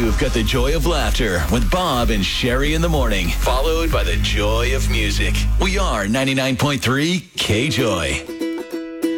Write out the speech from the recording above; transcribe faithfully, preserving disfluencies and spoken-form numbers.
You've got the joy of laughter with Bob and Sherry in the morning, followed by the joy of music. We are ninety-nine point three K-Joy.